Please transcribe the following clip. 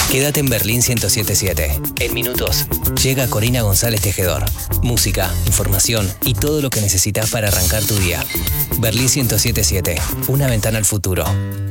Quédate en Berlín 107.7. En minutos llega Corina González Tejedor. Música, información y todo lo que necesitas para arrancar tu día. Berlín 107.7. Una ventana al futuro.